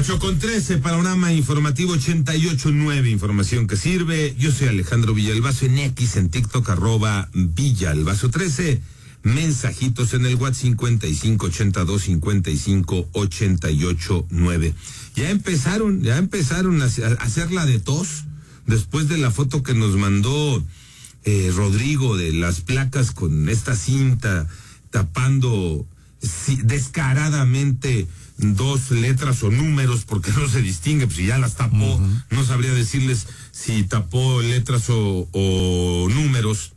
8:13, panorama informativo 88.9, información que sirve. Yo soy Alejandro Villalbazo en X, en TikTok, @Villalbazo13. Mensajitos en el WhatsApp 5582-5588-9. Ya empezaron a hacerla de tos después de la foto que nos mandó Rodrigo de las placas con esta cinta tapando descaradamente dos letras o números, porque no se distingue, pues si ya las tapó, no sabría decirles si tapó letras o números.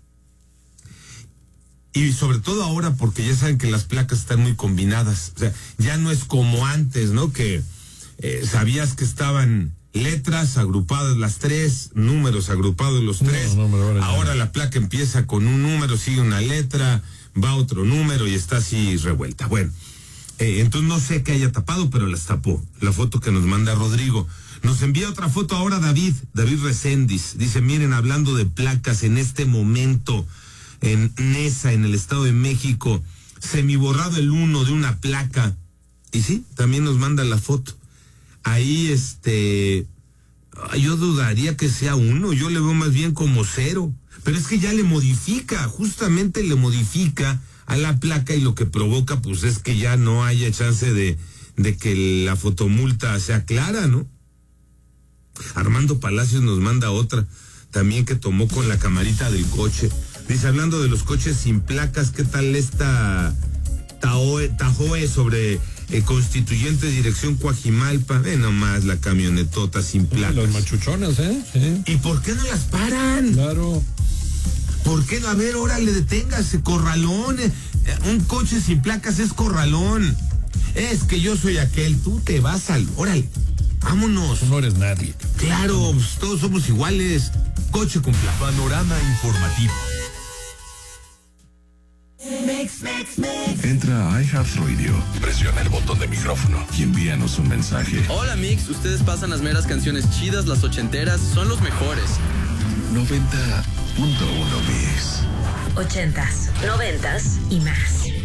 Y sobre todo ahora, porque ya saben que las placas están muy combinadas, o sea, ya no es como antes, ¿no? Que sabías que estaban letras agrupadas las tres, números agrupados los tres. Ahora la placa empieza con un número, sigue una letra, va otro número y está así revuelta. Bueno, entonces no sé qué haya tapado, pero las tapó. La foto que nos manda Rodrigo. Nos envía otra foto ahora David Reséndiz. Dice, miren, hablando de placas, en este momento, en Nesa, en el Estado de México, semiborrado el 1 de una placa. Y sí, también nos manda la foto. Ahí, yo dudaría que sea 1, yo le veo más bien como 0. Pero es que ya justamente le modifica a la placa, y lo que provoca pues es que ya no haya chance de que la fotomulta sea clara, ¿no? Armando Palacios nos manda otra, también que tomó con la camarita del coche. Dice, hablando de los coches sin placas, ¿qué tal esta Tahoe sobre Constituyentes dirección Coajimalpa? Ve nomás la camionetota sin placas. Los machuchones, Sí. ¿Y por qué no las paran? Claro. ¿Por qué no? A ver, órale, deténgase, corralón. Un coche sin placas es corralón. Es que yo soy aquel, tú te vas órale, vámonos. Tú no eres nadie. Claro, pues, todos somos iguales. Coche con placa. Panorama informativo. Entra a iHeartRadio, presiona el botón de micrófono y envíanos un mensaje. Hola Mix, ustedes pasan las meras canciones chidas, las ochenteras, son los mejores. 90.1 Mix. 80s, 90s y más.